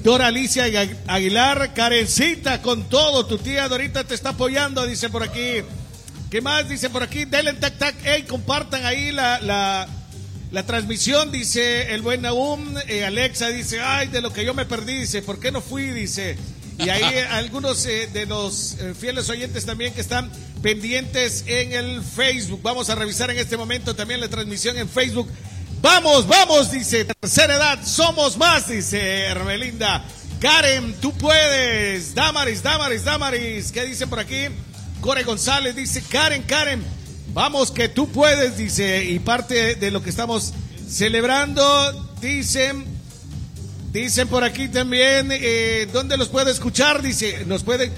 Dora Alicia Aguilar, Karencita, con todo, tu tía Dorita te está apoyando, dice por aquí. ¿Qué más? Dice por aquí, denle tac tac, hey, compartan ahí la transmisión, dice el buen Nahum. Alexa dice, ay, de lo que yo me perdí, dice, ¿por qué no fui? Dice, y ahí algunos de los fieles oyentes también que están pendientes en el Facebook. Vamos a revisar en este momento también la transmisión en Facebook. Vamos, dice, tercera edad, somos más, dice Hermelinda. Karen, tú puedes. Damaris, ¿qué dice por aquí? Core González dice, Karen, vamos que tú puedes, dice, y parte de lo que estamos celebrando, dicen por aquí también, ¿dónde los puede escuchar? Dice, nos pueden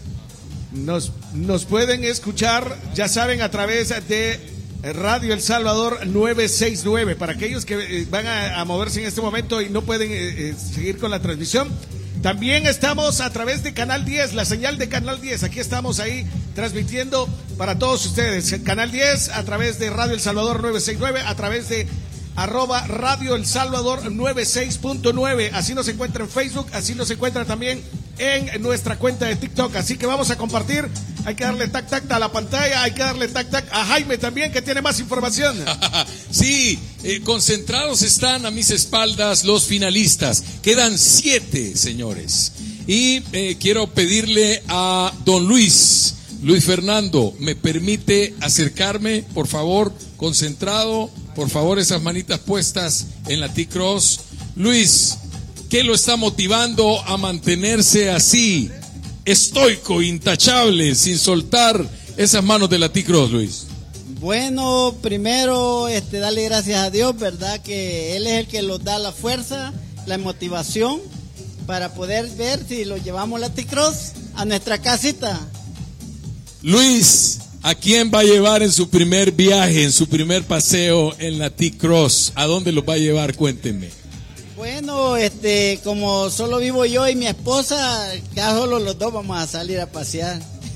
escuchar, ya saben, a través de Radio El Salvador 969, para aquellos que van a moverse en este momento y no pueden seguir con la transmisión. También estamos a través de Canal 10, la señal de Canal 10. Aquí estamos ahí transmitiendo para todos ustedes. Canal 10 a través de Radio El Salvador 969, a través de @Radio El Salvador 96.9. Así nos encuentra en Facebook, así nos encuentra también en nuestra cuenta de TikTok. Así que vamos a compartir. Hay que darle tac tac a la pantalla, hay que darle tac tac a Jaime también, que tiene más información. Sí, concentrados están a mis espaldas los finalistas. Quedan 7, señores. Y quiero pedirle a don Luis Fernando, ¿me permite acercarme, por favor, concentrado? Por favor, esas manitas puestas en la T-Cross. Luis, ¿qué lo está motivando a mantenerse así, estoico, intachable, sin soltar esas manos de la T-Cross, Luis? Bueno, primero darle gracias a Dios, ¿verdad? Que Él es el que nos da la fuerza, la motivación para poder ver si lo llevamos la T-Cross a nuestra casita. Luis, ¿a quién va a llevar en su primer viaje, en su primer paseo en la T-Cross? ¿A dónde los va a llevar? Cuéntenme. Bueno, como solo vivo yo y mi esposa, ya solo los dos vamos a salir a pasear.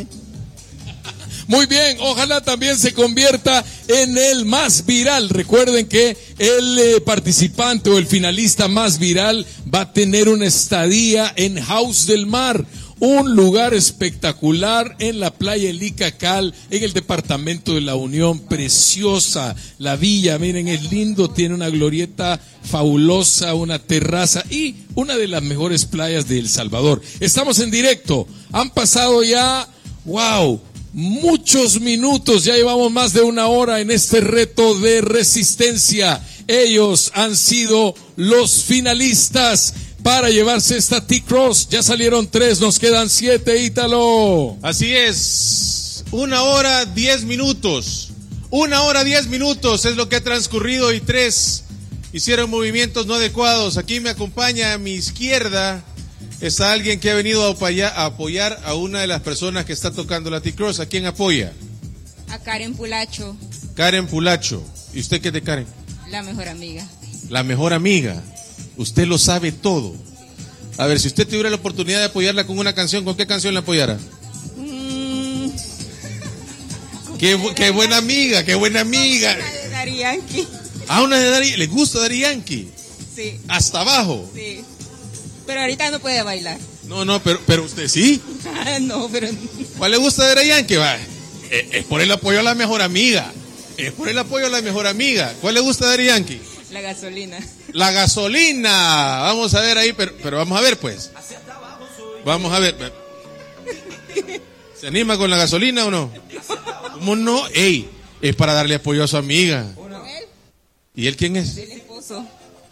Muy bien, ojalá también se convierta en el más viral. Recuerden que el participante o el finalista más viral va a tener una estadía en House del Mar, un lugar espectacular en la playa El Icacal, en el departamento de La Unión. Preciosa la villa, miren, es lindo, tiene una glorieta fabulosa, una terraza y una de las mejores playas de El Salvador. Estamos en directo, han pasado ya, wow, muchos minutos, ya llevamos más de 1 hora en este reto de resistencia. Ellos han sido los finalistas para llevarse esta T-Cross. Ya salieron 3, nos quedan 7, Ítalo. Así es, 1 hora 10 minutos. 1 hora 10 minutos es lo que ha transcurrido y 3 hicieron movimientos no adecuados. Aquí me acompaña a mi izquierda, está alguien que ha venido a apoyar a una de las personas que está tocando la T-Cross. ¿A quién apoya? A Karen Pulacho. Karen Pulacho. ¿Y usted qué es de Karen? La mejor amiga. La mejor amiga. Usted lo sabe todo. A ver, si usted tuviera la oportunidad de apoyarla con una canción, ¿con qué canción la apoyara? Qué buena amiga, qué buena amiga. Una de Daddy Yankee. Ah, una de Daddy. ¿Le gusta Daddy Yankee? Sí. ¿Hasta abajo? Sí. Pero ahorita no puede bailar. No, pero usted sí. No, pero... ¿Cuál le gusta de Daddy Yankee? Va. Es por el apoyo a la mejor amiga. Es por el apoyo a la mejor amiga. ¿Cuál le gusta de Daddy Yankee? La gasolina. La gasolina. Vamos a ver ahí, pero vamos a ver pues. Vamos a ver. ¿Se anima con la gasolina o no? ¿Cómo no? Ey, es para darle apoyo a su amiga. ¿Y él quién es? El esposo.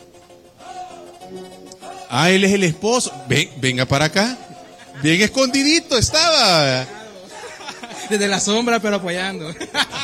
Ah, él es el esposo. Venga para acá. Bien escondidito estaba. Desde la sombra, pero apoyando.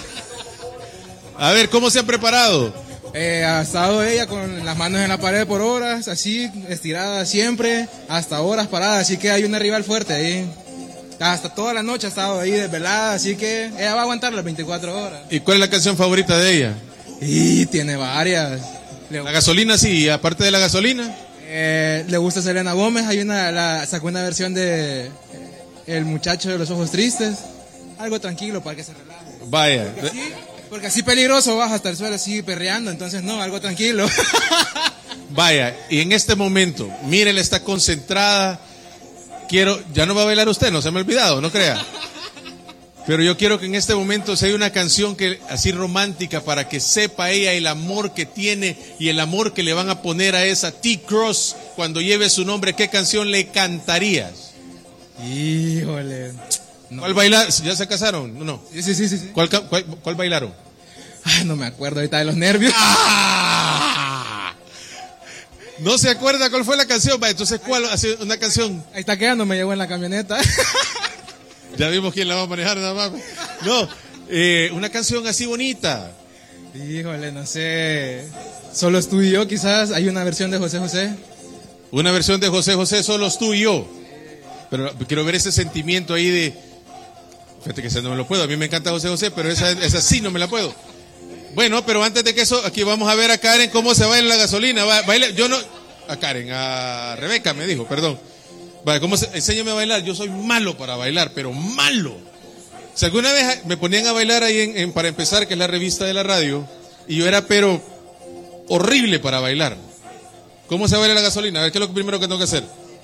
A ver, ¿cómo se han preparado? Ha estado ella con las manos en la pared por horas, así, estirada siempre, hasta horas parada, así que hay una rival fuerte ahí. Hasta toda la noche ha estado ahí desvelada, así que ella va a aguantar las 24 horas. ¿Y cuál es la canción favorita de ella? Y tiene varias. La gasolina, sí, aparte de la gasolina. Le gusta Selena Gómez, sacó una versión de El muchacho de los ojos tristes, algo tranquilo para que se relaje. Vaya. Porque así peligroso baja hasta el suelo así perreando, entonces no, algo tranquilo. Vaya, y en este momento, mírela, está concentrada. Ya no va a bailar usted, no se me ha olvidado, no crea. Pero yo quiero que en este momento se haya una canción así romántica para que sepa ella el amor que tiene y el amor que le van a poner a esa T-Cross cuando lleve su nombre. ¿Qué canción le cantarías? Híjole. No. ¿Cuál bailar? ¿Ya se casaron? No. Sí. ¿Cuál bailaron? Ay, no me acuerdo ahorita de los nervios. ¡Ah! No se acuerda cuál fue la canción. Va, entonces, ¿cuál? Hace una canción. Ahí está quedando, me llevó en la camioneta. Ya vimos quién la va a manejar nada más. No, una canción así bonita. Híjole, no sé. Solo tú y yo, quizás. Hay una versión de José José. Una versión de José José, solo tú y yo. Pero quiero ver ese sentimiento ahí de... Fíjate que ese no me lo puedo. A mí me encanta José José, pero esa sí no me la puedo. Bueno, pero antes de que eso, aquí vamos a ver a Karen cómo se baila la gasolina. Baila, yo no... A Karen, a Rebeca me dijo, perdón. Vale, enséñame a bailar. Yo soy malo para bailar, pero malo. Si alguna vez me ponían a bailar ahí Para Empezar, que es la revista de la radio, y yo era pero horrible para bailar. ¿Cómo se baila la gasolina? A ver, ¿qué es lo primero que tengo que hacer?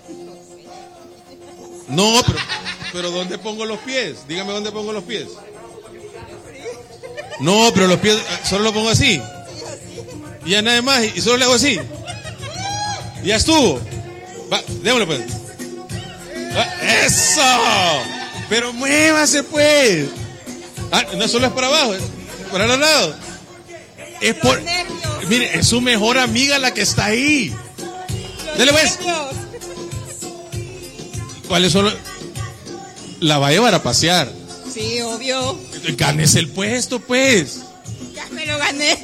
No, pero ¿dónde pongo los pies? Dígame dónde pongo los pies. No, pero los pies solo lo pongo así. Y ya nada más, y solo le hago así. Y ya estuvo. Va, démosle pues. ¡Eso! Pero muévase pues. No solo es para abajo, es para los lados. Es por... Mire, es su mejor amiga la que está ahí. Dale pues. ¿Cuáles son los... La va a llevar a pasear. Sí, obvio. Ganes el puesto pues. Ya me lo gané.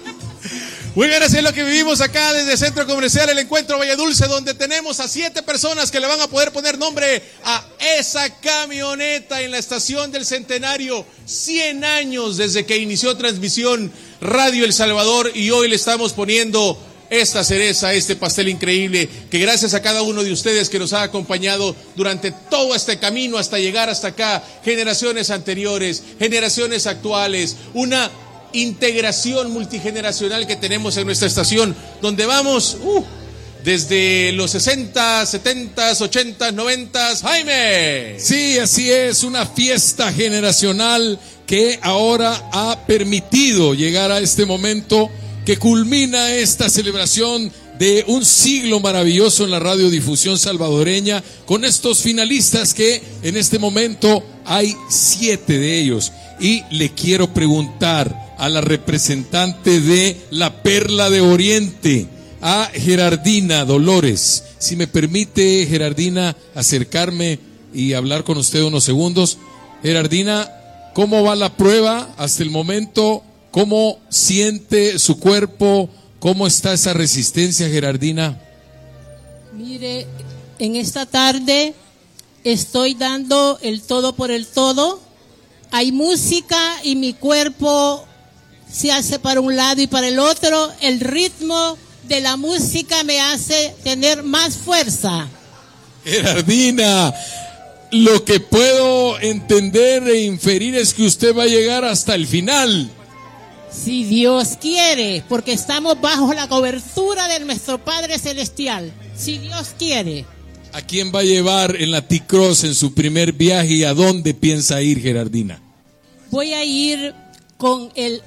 Muy bien, así es lo que vivimos acá desde el Centro Comercial El Encuentro Valle Dulce, donde tenemos a 7 personas que le van a poder poner nombre a esa camioneta en la estación del Centenario. 100 años desde que inició transmisión Radio El Salvador, y hoy le estamos poniendo esta cereza, este pastel increíble, que gracias a cada uno de ustedes que nos ha acompañado durante todo este camino hasta llegar hasta acá, generaciones anteriores, generaciones actuales, una integración multigeneracional que tenemos en nuestra estación, donde vamos desde los 60, 70, 80, 90, Jaime. Sí, así es, una fiesta generacional que ahora ha permitido llegar a este momento que culmina esta celebración de un siglo maravilloso en la radiodifusión salvadoreña, con estos finalistas que en este momento hay 7 de ellos. Y le quiero preguntar a la representante de la Perla de Oriente, a Gerardina Dolores. Si me permite, Gerardina, acercarme y hablar con usted unos segundos. Gerardina, ¿cómo va la prueba hasta el momento? ¿Cómo siente su cuerpo? ¿Cómo está esa resistencia, Gerardina? Mire, en esta tarde estoy dando el todo por el todo. Hay música y mi cuerpo se hace para un lado y para el otro. El ritmo de la música me hace tener más fuerza. Gerardina, lo que puedo entender e inferir es que usted va a llegar hasta el final. Si Dios quiere, porque estamos bajo la cobertura de nuestro Padre Celestial. Si Dios quiere. ¿A quién va a llevar en la T-Cross en su primer viaje y a dónde piensa ir, Gerardina? Voy a ir con el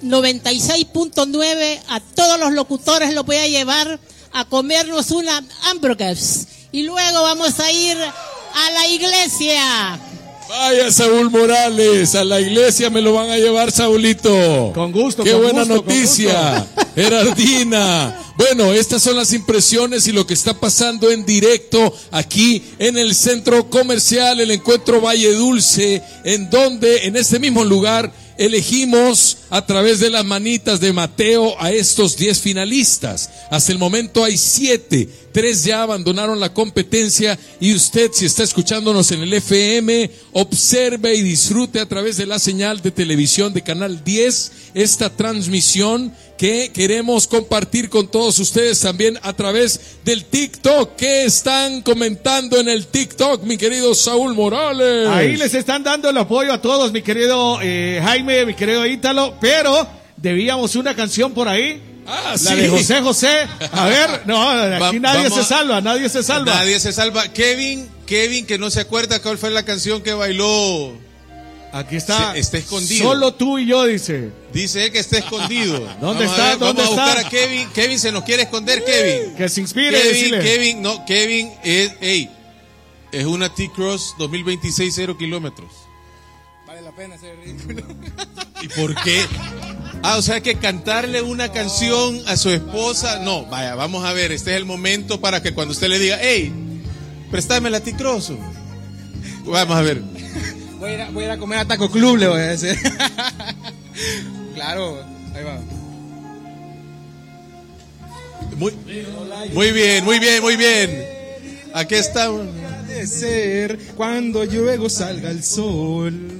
96.9, a todos los locutores los voy a llevar a comernos una hamburguesas. Y luego vamos a ir a la iglesia. Vaya, Saúl Morales, a la iglesia me lo van a llevar, Saúlito. Con gusto. Qué con buena gusto, noticia, Gerardina. Bueno, estas son las impresiones y lo que está pasando en directo aquí en el Centro Comercial El Encuentro Valle Dulce, en donde en este mismo lugar elegimos a través de las manitas de Mateo a estos 10 finalistas. Hasta el momento hay 7, 3 ya abandonaron la competencia, y usted, si está escuchándonos en el FM, observe y disfrute a través de la señal de televisión de Canal 10 esta transmisión que queremos compartir con todos ustedes también a través del TikTok. ¿Qué están comentando en el TikTok, mi querido Saúl Morales? Ahí les están dando el apoyo a todos, mi querido Jaime, mi querido Ítalo, pero debíamos una canción por ahí. Ah, La de José José. A ver, no, aquí nadie vamos se salva, nadie se salva. Nadie se salva. Kevin, que no se acuerda cuál fue la canción que bailó. Aquí está. Está escondido. Solo tú y yo, dice. Dice él que está escondido. ¿Dónde Vamos está? a ver, ¿Dónde vamos a buscar está? a Kevin. Kevin se nos quiere esconder, Kevin. Que se inspire. decile. Kevin es una T-Cross 2026 0 kilómetros. Vale la pena ser ridículo. ¿Y por qué? O sea que cantarle una canción a su esposa. No, vaya, vamos a ver. Este es el momento para que cuando usted le diga, hey, préstame la T-Cross. Vamos a ver. Voy a ir a comer a Taco Club, le voy a decir. Claro, ahí va. Muy bien. Aquí está. De ser cuando luego salga el sol.